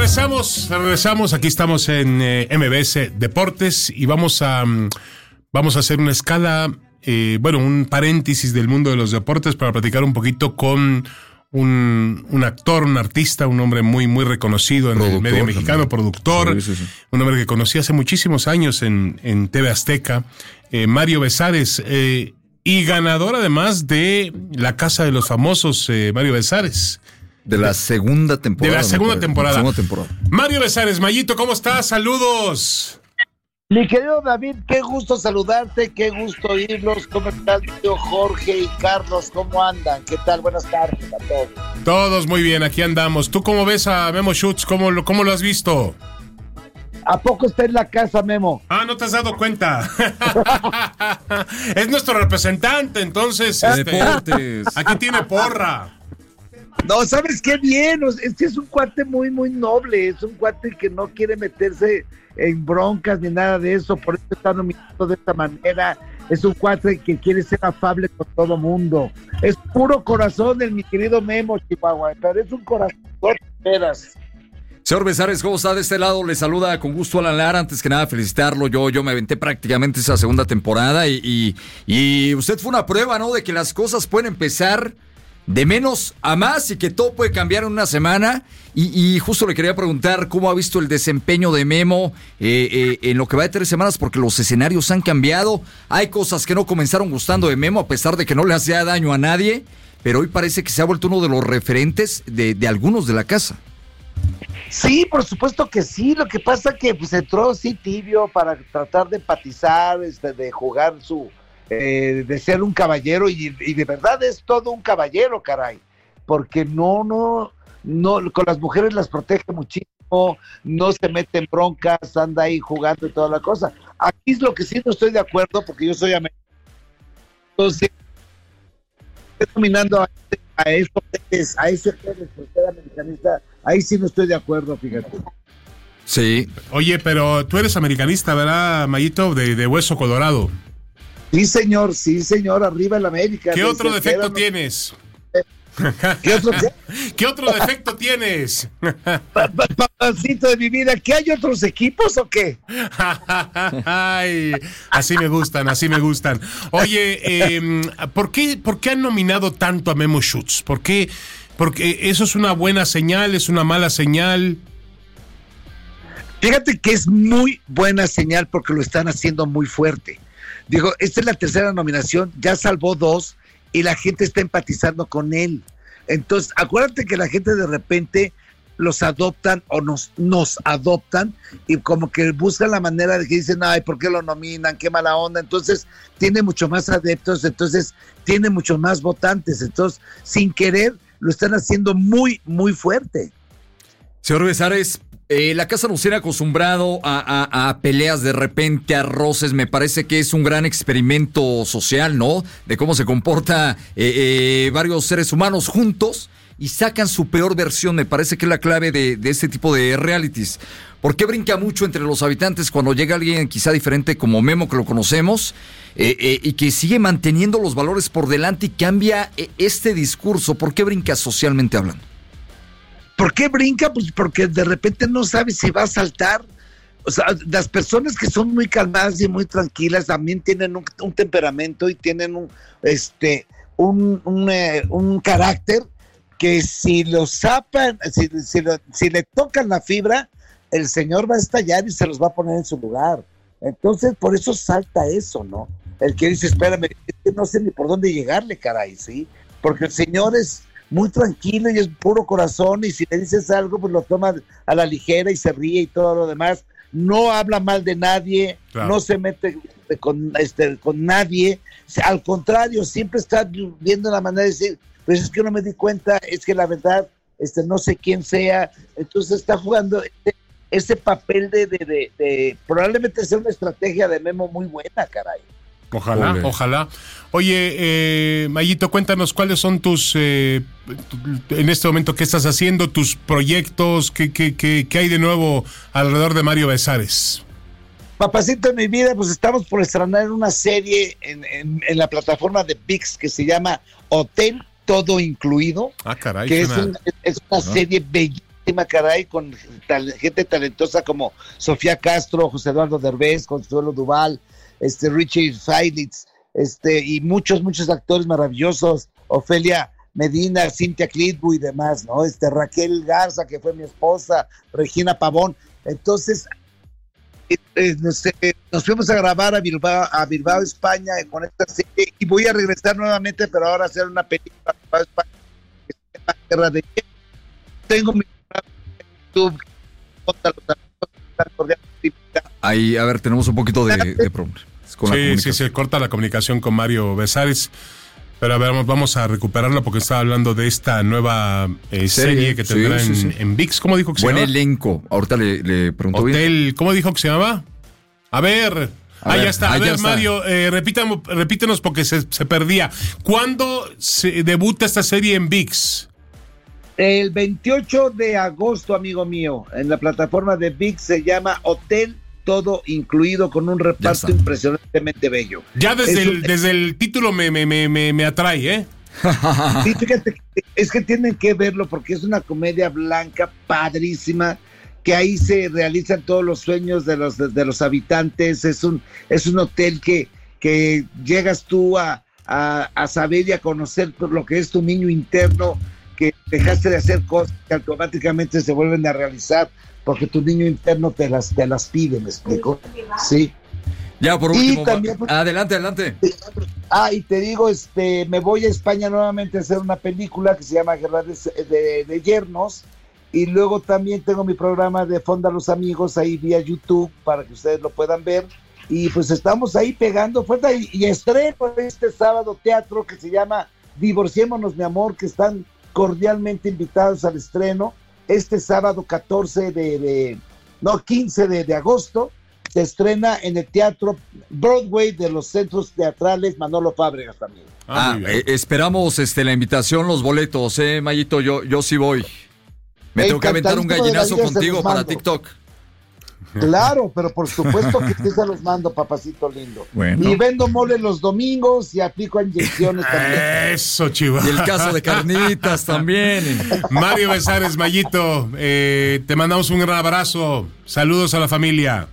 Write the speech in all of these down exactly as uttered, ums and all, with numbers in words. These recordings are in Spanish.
regresamos, regresamos. Aquí estamos en eh, M B S Deportes y vamos a, um, vamos a hacer una escala, eh, bueno, un paréntesis del mundo de los deportes para platicar un poquito con un, un actor, un artista, un hombre muy, muy reconocido en productor, el medio mexicano, también. productor, sí, sí, sí. Un hombre que conocí hace muchísimos años en, en T V Azteca, eh, Mario Besares, eh, y ganador además de La Casa de los Famosos, eh, Mario Besares. De la segunda temporada. De la segunda temporada. segunda temporada. Mario Besares, Mayito, ¿cómo estás? Saludos. Mi querido David, qué gusto saludarte, qué gusto oírlos. ¿Cómo estás, tío Jorge y Carlos? ¿Cómo andan? ¿Qué tal? Buenas tardes a todos. Todos muy bien, aquí andamos. ¿Tú cómo ves a Memo Schutz? ¿Cómo lo, cómo lo has visto? ¿A poco está en la casa, Memo? Ah, ¿no te has dado cuenta? Es nuestro representante, entonces. Deportes. Este, aquí tiene porra. No, ¿sabes qué bien? Es que es un cuate muy, muy noble. Es un cuate que no quiere meterse en broncas ni nada de eso. Por eso está nominado de esta manera. Es un cuate que quiere ser afable con todo mundo. Es puro corazón el mi querido Memo, Chihuahua. Pero es un corazón de veras. Señor Besares, ¿cómo está? De este lado le saluda con gusto Alan Lara. Antes que nada, felicitarlo. Yo, yo me aventé prácticamente esa segunda temporada y, y, y usted fue una prueba, ¿no? De que las cosas pueden empezar de menos a más y que todo puede cambiar en una semana. Y, y justo le quería preguntar cómo ha visto el desempeño de Memo eh, eh, en lo que va de tres semanas, porque los escenarios han cambiado. Hay cosas que no comenzaron gustando de Memo, a pesar de que no le hacía daño a nadie, pero hoy parece que se ha vuelto uno de los referentes de, de algunos de la casa. Sí, por supuesto que sí. Lo que pasa que pues entró así tibio para tratar de empatizar, este, de jugar su... Eh, de ser un caballero y, y de verdad es todo un caballero, caray, porque no, no, no, con las mujeres las protege muchísimo, no se mete en broncas, anda ahí jugando y toda la cosa. Aquí es lo que sí no estoy de acuerdo, porque yo soy americano, entonces estoy dominando a, a eso, a ese americanista, ahí sí no estoy de acuerdo, fíjate. Sí. Oye, pero tú eres americanista, ¿verdad, Mayito? De, de hueso colorado. Sí, señor, sí, señor, arriba el América. ¿Qué otro defecto quedan... tienes? ¿Qué otro, qué? ¿Qué otro defecto tienes? Papacito de mi vida, ¿qué hay otros equipos o qué? Ay, así me gustan, así me gustan. Oye, eh, ¿por qué, ¿por qué han nominado tanto a Memo Schutz? ¿Por qué? Porque eso es una buena señal, es una mala señal. Fíjate que es muy buena señal porque lo están haciendo muy fuerte. Digo, esta es la tercera nominación, ya salvó dos y la gente está empatizando con él. Entonces, acuérdate que la gente de repente los adoptan o nos, nos adoptan y como que buscan la manera de que dicen, ay, ¿por qué lo nominan? Qué mala onda. Entonces, tiene mucho más adeptos, entonces tiene mucho más votantes. Entonces, sin querer, lo están haciendo muy, muy fuerte. Señor Besares, Eh, la casa nos tiene acostumbrado a, a, a peleas de repente, a roces. Me parece que es un gran experimento social, ¿no? De cómo se comporta eh, eh, varios seres humanos juntos y sacan su peor versión. Me parece que es la clave de, de este tipo de realities. ¿Por qué brinca mucho entre los habitantes cuando llega alguien quizá diferente como Memo, que lo conocemos, eh, eh, y que sigue manteniendo los valores por delante y cambia eh, este discurso? ¿Por qué brinca socialmente hablando? ¿Por qué brinca? Pues porque de repente no sabe si va a saltar. O sea, las personas que son muy calmadas y muy tranquilas también tienen un, un temperamento y tienen un, este, un, un, eh, un carácter que si lo zapan, si, si, lo, si le tocan la fibra, el señor va a estallar y se los va a poner en su lugar. Entonces, por eso salta eso, ¿no? El que dice, espérame, es que no sé ni por dónde llegarle, caray, ¿sí? Porque el señor es muy tranquilo y es puro corazón, y si le dices algo, pues lo toma a la ligera y se ríe y todo lo demás. No habla mal de nadie, claro. No se mete con, este, con nadie. Al contrario, siempre está viendo la manera de decir, pues es que no me di cuenta, es que la verdad, este, no sé quién sea. Entonces está jugando ese, ese papel de, de, de, de probablemente sea una estrategia de Memo muy buena, caray. Ojalá, Ole. ojalá. Oye, eh, Mayito, cuéntanos cuáles son tus, eh, en este momento, qué estás haciendo, tus proyectos, qué, qué, qué, qué hay de nuevo alrededor de Mario Besares. Papacito de mi vida, pues estamos por estrenar una serie en, en, en la plataforma de V I X que se llama Hotel Todo Incluido. Ah, caray. Que es, un, es una ¿no? serie bellísima caray, con tal, gente talentosa como Sofía Castro, José Eduardo Derbez, Consuelo Duval, este Richie Feilitz, este, y muchos, muchos actores maravillosos, Ofelia Medina, Cintia Clitbu y demás, ¿no? Este, Raquel Garza, que fue mi esposa, Regina Pavón. Entonces, eh, eh, nos, eh, nos fuimos a grabar a Bilbao, a Bilbao, España, con esta serie, y voy a regresar nuevamente, pero ahora a hacer una película a Bilbao, España, que se llama Guerra de Hielo. Tengo mi YouTube. Ahí, a ver, tenemos un poquito de, de problemas. Con sí, sí, se corta la comunicación con Mario Besares. Pero a ver, vamos, vamos a recuperarla porque estaba hablando de esta nueva eh, serie que tendrá sí, sí, sí. en, en V I X. ¿Cómo dijo que Buen se llama? Buen elenco. Ahorita le, le pregunto Hotel, bien. ¿Cómo dijo que se llamaba? A ver. A ah, ver, ya está. A ah, ver, está. Mario, eh, repítamos, repítenos porque se, se perdía. ¿Cuándo se debuta esta serie en V I X? El veintiocho de agosto, amigo mío, en la plataforma de V I X. Se llama Hotel Todo Incluido, con un reparto impresionantemente bello. Ya desde, el, un... desde el título me, me, me, me, me atrae, ¿eh? Sí, fíjate, es que tienen que verlo porque es una comedia blanca padrísima, que ahí se realizan todos los sueños de los, de, de los habitantes. Es un, es un hotel que, que llegas tú a, a, a saber y a conocer lo que es tu niño interno, que dejaste de hacer cosas que automáticamente se vuelven a realizar porque tu niño interno te las, te las pide, ¿me explico? Sí. Ya, por último, también, adelante, adelante. Ah, y te digo, este, me voy a España nuevamente a hacer una película que se llama Guerra de, de, de Yernos, y luego también tengo mi programa de Fonda a los Amigos ahí vía YouTube para que ustedes lo puedan ver, y pues estamos ahí pegando fuerte, y, y estreno este sábado teatro que se llama Divorciémonos, mi amor, que están cordialmente invitados al estreno, este sábado catorce de, de no, quince de, de agosto, se estrena en el Teatro Broadway de los Centros Teatrales Manolo Fábregas también. Ah, eh, esperamos este, la invitación, los boletos, eh, Mayito, yo, yo sí voy. Me tengo que aventar un gallinazo contigo para TikTok. Claro, pero por supuesto que sí se los mando, papacito lindo. Bueno. Y vendo mole los domingos y aplico inyecciones también. Eso, chivo. Y el caso de carnitas también. Mario Besares, Mayito, eh, te mandamos un gran abrazo. Saludos a la familia.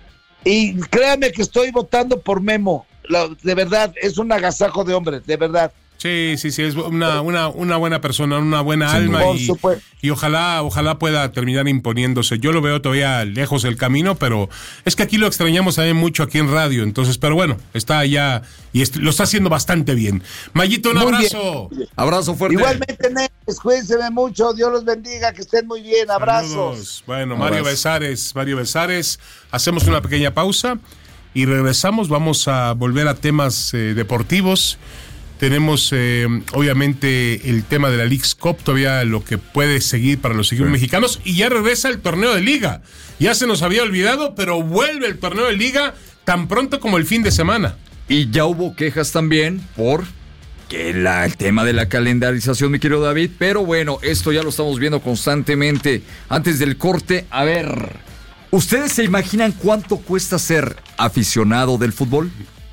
Y créanme que estoy votando por Memo. La, de verdad, es un agasajo de hombre, de verdad. Sí, sí, sí, es una, una, una buena persona, una buena sí, alma y, y ojalá, ojalá pueda terminar imponiéndose. Yo lo veo todavía lejos del camino, pero es que aquí lo extrañamos también mucho aquí en radio, entonces, pero bueno, está allá y est- lo está haciendo bastante bien. Mayito, un muy abrazo. Bien. Abrazo fuerte. Igualmente, Neves, cuídense mucho, Dios los bendiga, que estén muy bien, abrazos. Saludos. Bueno, Mario Abrazo. Besares, Mario Besares, hacemos una pequeña pausa y regresamos, vamos a volver a temas eh, deportivos. Tenemos eh, obviamente el tema de la Leagues Cup, todavía lo que puede seguir para los equipos sí. mexicanos, y ya regresa el torneo de liga. Ya se nos había olvidado, pero vuelve el torneo de liga tan pronto como el fin de semana. Y ya hubo quejas también por que la, el tema de la calendarización, mi querido David, pero bueno, esto ya lo estamos viendo constantemente. Antes del corte, a ver, ¿ustedes se imaginan cuánto cuesta ser aficionado del fútbol?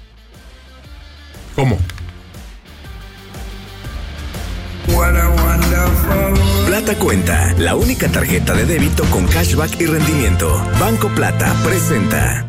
¿Cómo? Plata Cuenta, la única tarjeta de débito con cashback y rendimiento. Banco Plata presenta.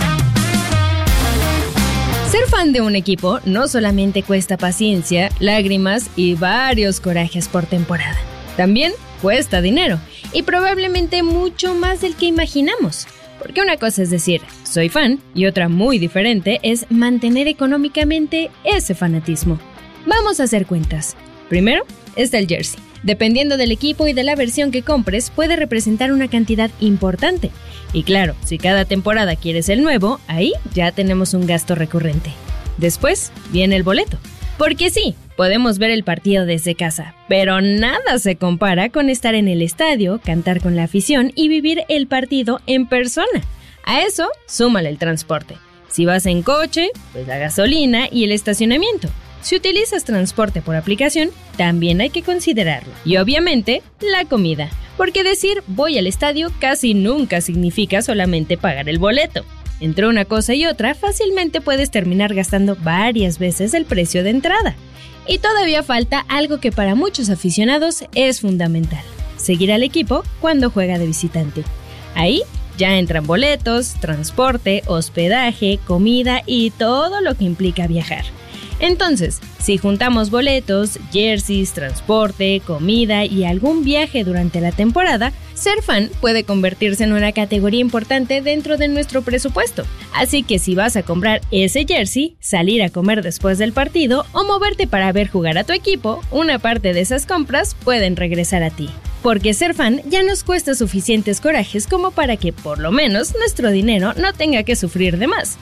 Ser fan de un equipo no solamente cuesta paciencia, lágrimas y varios corajes por temporada. También cuesta dinero, y probablemente mucho más del que imaginamos. Porque una cosa es decir, soy fan, y otra muy diferente es mantener económicamente ese fanatismo. Vamos a hacer cuentas. Primero está el jersey. Dependiendo del equipo y de la versión que compres, puede representar una cantidad importante. Y claro, si cada temporada quieres el nuevo, ahí ya tenemos un gasto recurrente. Después viene el boleto. Porque sí, podemos ver el partido desde casa, pero nada se compara con estar en el estadio, cantar con la afición y vivir el partido en persona. A eso, súmale el transporte. Si vas en coche, pues la gasolina y el estacionamiento. Si utilizas transporte por aplicación, también hay que considerarlo. Y obviamente, la comida. Porque decir voy al estadio casi nunca significa solamente pagar el boleto. Entre una cosa y otra, fácilmente puedes terminar gastando varias veces el precio de entrada. Y todavía falta algo que para muchos aficionados es fundamental: seguir al equipo cuando juega de visitante. Ahí ya entran boletos, transporte, hospedaje, comida y todo lo que implica viajar. Entonces, si juntamos boletos, jerseys, transporte, comida y algún viaje durante la temporada, ser fan puede convertirse en una categoría importante dentro de nuestro presupuesto. Así que si vas a comprar ese jersey, salir a comer después del partido o moverte para ver jugar a tu equipo, una parte de esas compras pueden regresar a ti. Porque ser fan ya nos cuesta suficientes corajes como para que por lo menos nuestro dinero no tenga que sufrir de más.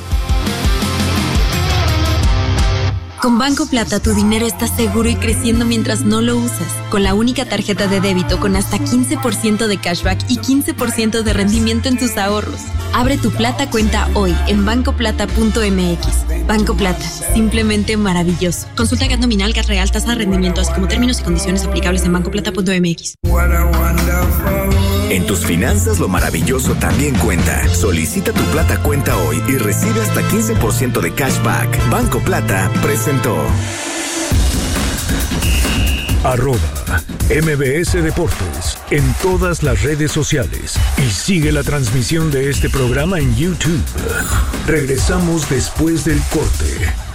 Con Banco Plata tu dinero está seguro y creciendo mientras no lo usas. Con la única tarjeta de débito con hasta quince por ciento de cashback y quince por ciento de rendimiento en tus ahorros. Abre tu Plata cuenta hoy en banco plata punto m x. Banco Plata, simplemente maravilloso. Consulta G A T nominal, G A T real, tasa de rendimiento, así como términos y condiciones aplicables en banco plata punto m x. En tus finanzas lo maravilloso también cuenta. Solicita tu Plata cuenta hoy y recibe hasta quince por ciento de cashback. Banco Plata presentó. Arroba M B S Deportes en todas las redes sociales y sigue la transmisión de este programa en YouTube. Regresamos después del corte.